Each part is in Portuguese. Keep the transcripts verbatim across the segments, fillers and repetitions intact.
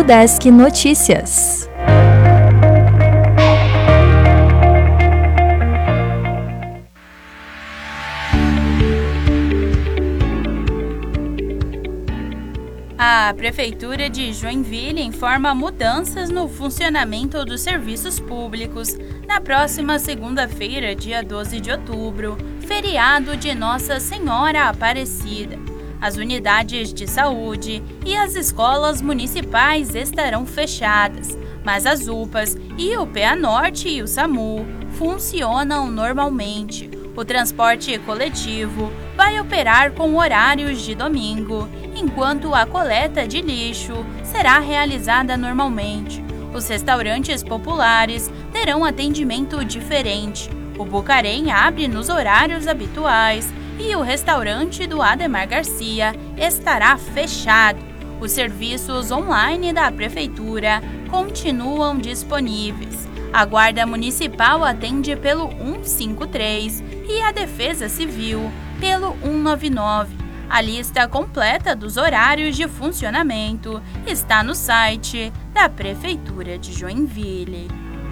Udesc Notícias. A Prefeitura de Joinville informa mudanças no funcionamento dos serviços públicos na próxima segunda-feira, dia doze de outubro, feriado de Nossa Senhora Aparecida. As unidades de saúde e as escolas municipais estarão fechadas, mas as U P As e o P A Norte e o SAMU funcionam normalmente. O transporte coletivo vai operar com horários de domingo, enquanto a coleta de lixo será realizada normalmente. Os restaurantes populares terão atendimento diferente. O Bucarém abre nos horários habituais e o restaurante do Ademar Garcia estará fechado. Os serviços online da Prefeitura continuam disponíveis. A Guarda Municipal atende pelo um cinco três e a Defesa Civil pelo um nove nove. A lista completa dos horários de funcionamento está no site da Prefeitura de Joinville.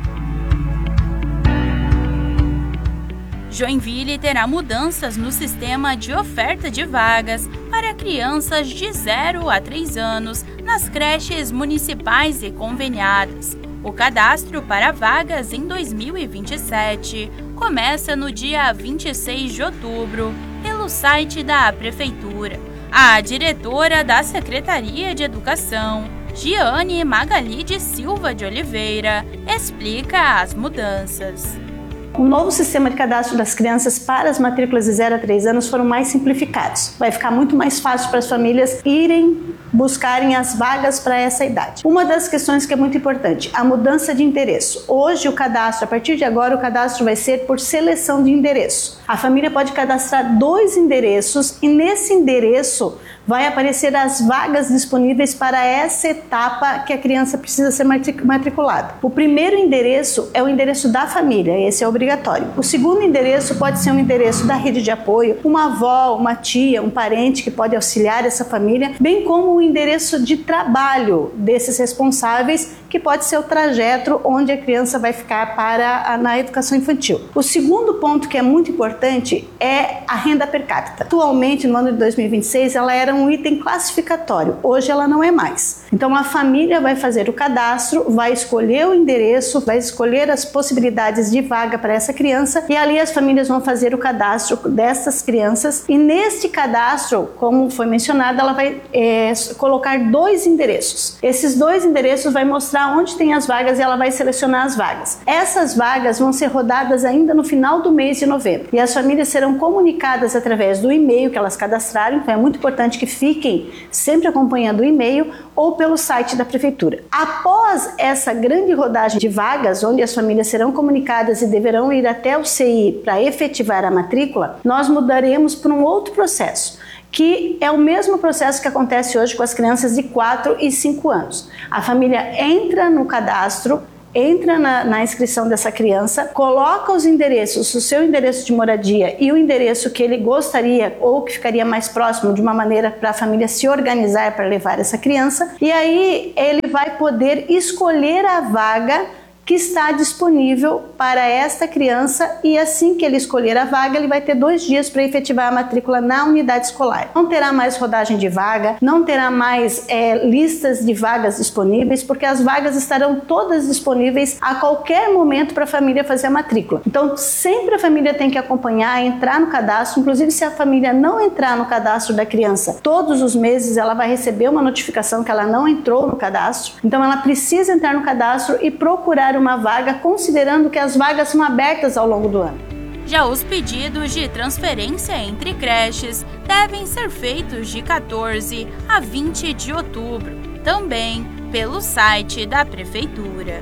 Joinville terá mudanças no sistema de oferta de vagas para crianças de zero a três anos nas creches municipais e conveniadas. O cadastro para vagas em dois mil e vinte e sete começa no dia vinte e seis de outubro pelo site da Prefeitura. A diretora da Secretaria de Educação, Giane Magali de Silva de Oliveira, explica as mudanças. O novo sistema de cadastro das crianças para as matrículas de zero a três anos foram mais simplificados. Vai ficar muito mais fácil para as famílias irem buscarem as vagas para essa idade. Uma das questões que é muito importante, a mudança de endereço. Hoje o cadastro, a partir de agora, o cadastro vai ser por seleção de endereço. A família pode cadastrar dois endereços e nesse endereço vai aparecer as vagas disponíveis para essa etapa que a criança precisa ser matriculada. O primeiro endereço é o endereço da família, esse é obrigatório. O segundo endereço pode ser um endereço da rede de apoio, uma avó, uma tia, um parente que pode auxiliar essa família, bem como o endereço de trabalho desses responsáveis, que pode ser o trajeto onde a criança vai ficar para a, na educação infantil. O segundo ponto que é muito importante é a renda per capita. Atualmente, no ano de dois mil e vinte e seis, ela era um item classificatório. Hoje ela não é mais. Então a família vai fazer o cadastro, vai escolher o endereço, vai escolher as possibilidades de vaga para essa criança e ali as famílias vão fazer o cadastro dessas crianças e neste cadastro, como foi mencionado, ela vai é, colocar dois endereços. Esses dois endereços vai mostrar onde tem as vagas e ela vai selecionar as vagas. Essas vagas vão ser rodadas ainda no final do mês de novembro e as famílias serão comunicadas através do e-mail que elas cadastraram, então é muito importante que fiquem sempre acompanhando o e-mail ou pelo site da Prefeitura. Após essa grande rodagem de vagas, onde as famílias serão comunicadas e deverão ir até o C I para efetivar a matrícula, nós mudaremos para um outro processo, que é o mesmo processo que acontece hoje com as crianças de quatro e cinco anos. A família entra no cadastro, entra na, na inscrição dessa criança, coloca os endereços, o seu endereço de moradia e o endereço que ele gostaria ou que ficaria mais próximo de uma maneira para a família se organizar para levar essa criança e aí ele vai poder escolher a vaga que está disponível para esta criança e assim que ele escolher a vaga, ele vai ter dois dias para efetivar a matrícula na unidade escolar. Não terá mais rodagem de vaga, não terá mais é, listas de vagas disponíveis, porque as vagas estarão todas disponíveis a qualquer momento para a família fazer a matrícula. Então, sempre a família tem que acompanhar, entrar no cadastro, inclusive se a família não entrar no cadastro da criança, todos os meses ela vai receber uma notificação que ela não entrou no cadastro, então ela precisa entrar no cadastro e procurar uma vaga, considerando que as vagas são abertas ao longo do ano. Já os pedidos de transferência entre creches devem ser feitos de quatorze a vinte de outubro, também pelo site da Prefeitura.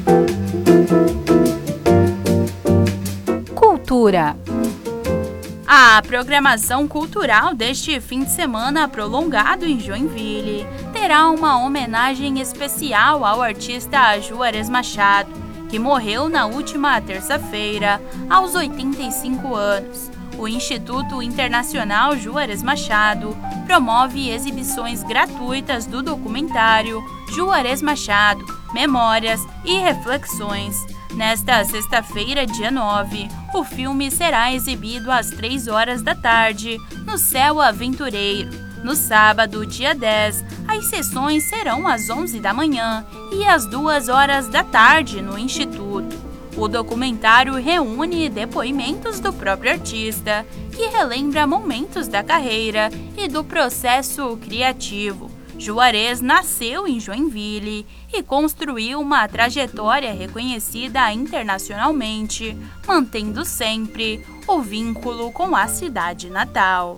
Cultura. A programação cultural deste fim de semana prolongado em Joinville terá uma homenagem especial ao artista Juarez Machado, que morreu na última terça-feira, aos oitenta e cinco anos. O Instituto Internacional Juarez Machado promove exibições gratuitas do documentário Juarez Machado, Memórias e Reflexões. Nesta sexta-feira, dia nove, o filme será exibido às três horas da tarde no Céu Aventureiro. No sábado, dia dez, as sessões serão às onze da manhã e às duas horas da tarde no Instituto. O documentário reúne depoimentos do próprio artista, que relembra momentos da carreira e do processo criativo. Juarez nasceu em Joinville e construiu uma trajetória reconhecida internacionalmente, mantendo sempre o vínculo com a cidade natal.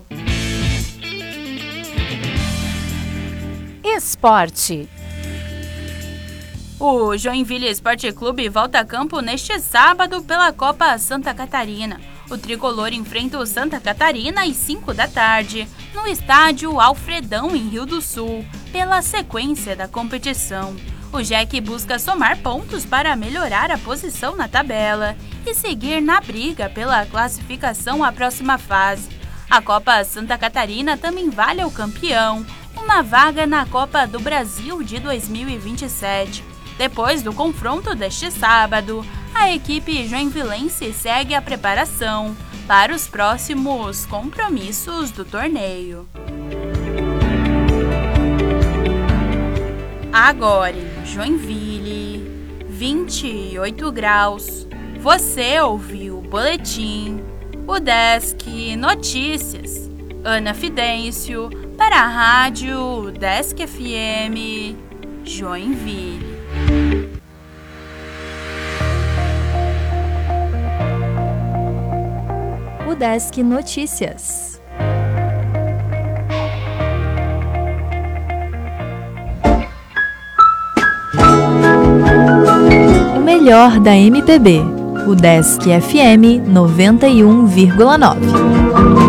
Esporte. O Joinville Esporte Clube volta a campo neste sábado pela Copa Santa Catarina. O tricolor enfrenta o Santa Catarina às cinco da tarde, no estádio Alfredão, em Rio do Sul, pela sequência da competição. O Jack busca somar pontos para melhorar a posição na tabela e seguir na briga pela classificação à próxima fase. A Copa Santa Catarina também vale ao campeão uma vaga na Copa do Brasil de dois mil e vinte e sete. Depois do confronto deste sábado, a equipe joinvilense segue a preparação para os próximos compromissos do torneio. Agora em Joinville, vinte e oito graus. Você ouviu o boletim, o Desk Notícias. Ana Fidêncio, para a Rádio Desk F M, Joinville. O Desk Notícias. O melhor da M P B. O Desk F M noventa e um vírgula nove.